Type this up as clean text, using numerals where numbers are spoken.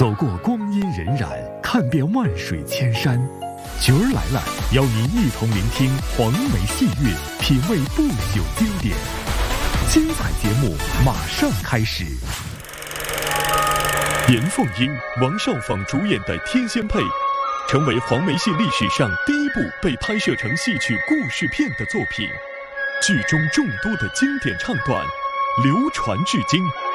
走过光阴荏苒，看遍万水千山。角儿来了，邀您一同聆听黄梅戏韵，品味不朽经典。精彩节目马上开始。严凤英、王少舫主演的《天仙配》，成为黄梅戏历史上第一部被拍摄成戏曲故事片的作品。剧中众多的经典唱段流传至今，